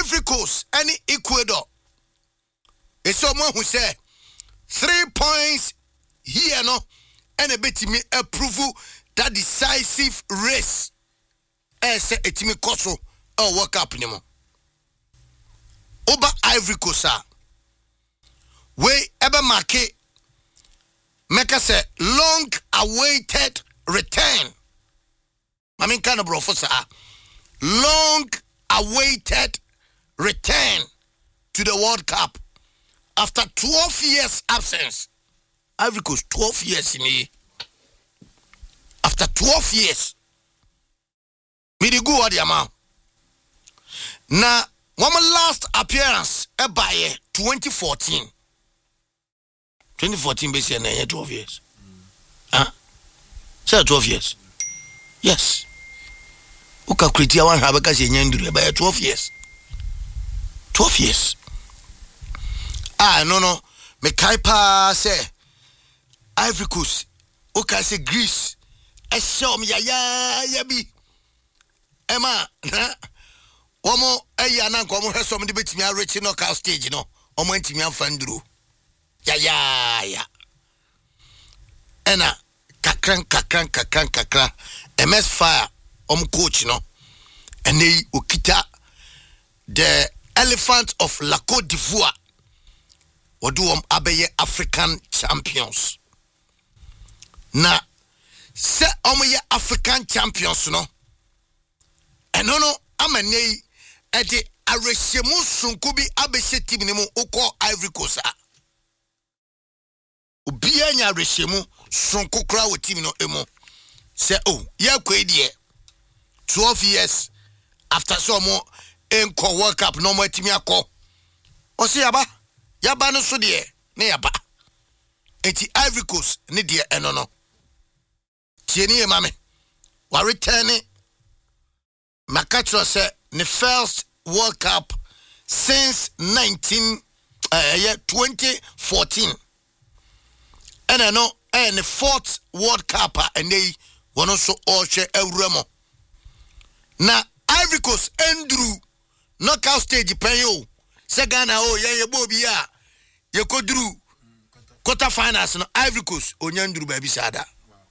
Ivory Coast and Ecuador. It's someone who said 3 points here no and a bit me approve that decisive race. Say etimi koso or work up nimo. Oba Ivory Coast we ever market make us a long awaited return. I mean kind of professor long awaited return to the World Cup after 12 years absence. Ivory Coast 12 years in a after 12 years. Me the go the amount. Now, one last appearance by 2014. 2014 basically 12 years. Huh? Say 12 years. Yes. Uka kritia wan ha because yendu by 12 years. 12 years. No. Me kaipa say Ivory Coast. Uka say Greece. I show me ya bi. Emma, Omo Ayana Gomo has some debate me a rich knockout stage, you know. Omo intimi amfandru. Ya. Ena kakran. MS Fire coach, you know. And they ukita the elephant of La Côte d'Ivoire. Wadu abeye African champions. Na se omo ye African champions, no. No, amane ede areshemu sunkubi abese team ni mu uko Ivory Coast. Obi anya areshemu sunku kra wo team no emu. Say ye kwedie 12 years after some enko World Cup no more team akọ. O se yaba no so de ne yaba. Enti Ivory Coast ne de eno no. Tieni e mame. Wa return Makatro said the first World Cup since 2014. And I know and the fourth World Cup and they want also all share Euremo. Now Ivory Coast Andrew knockout stage payo. Segana ya bobi ya kodru quarter finals no Ivory Coast onyandru baby sada.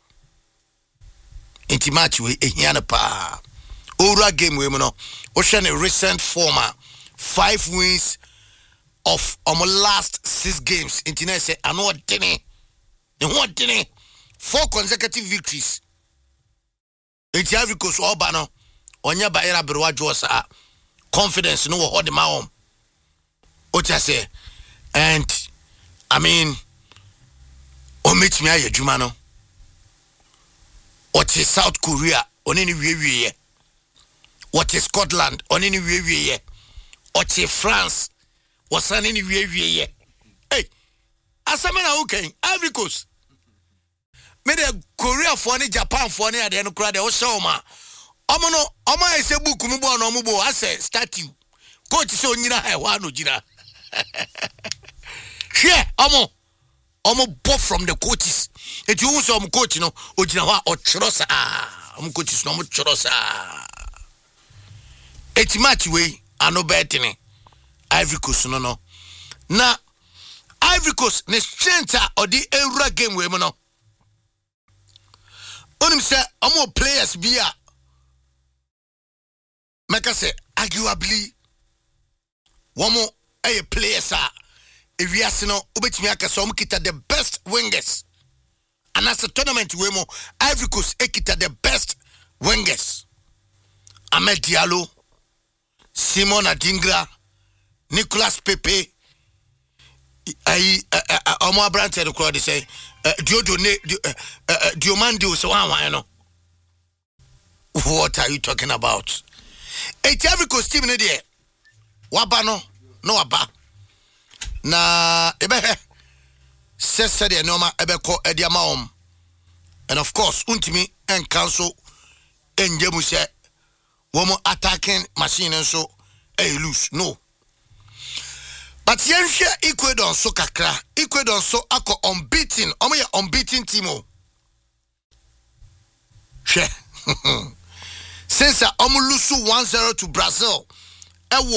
Inti match we ehiana pa. Ora game we no ocean a recent former 5 wins of last 6 games. Internet say I know dini 4 consecutive victories. It's Ivory Coast oba no onya ba era berwa josa confidence no hold my own. Ocha say and I mean omit me aye juma no. What is South Korea on any way. What is Scotland on any way? What is France? What's on any way? Hey, asamena okay. Ivory Coast. Me de Korea for any Japan for any ade no kra de o show ma. Omo ese book mu bo no mu bo ase statue. Coach so nyina ha wa no jira. Here, omo bo from the coaches. It you so coach no o jina wa o chrosa. Coaches no mo chrosa. It's match way, I know better. Ivory Coast no. Na Ivory Coast ne strength or the Euro game we no. Onim say amo players be a make say arguably one more players are if we are no obetimi aka so kita the best wingers. And as a tournament we mo Ivory Coast kita the best wingers. Ahmed Diallo, Simon Adingra, Nicolas Pepe, Omar Brandt and crowd say, Diomandi so I know. What are you talking about? Ivory Coast team in there. Wabano, no aba. Na ebe said the normal ebeko ediamaum. And of course, untimi and council and Jemuse. One more attacking machine and so loose. No. But Yensha Ecuador so kakra. Ecuador so ako unbeaten. Omo unbeaten team. She. Since omo lose 1-0 to Brazil.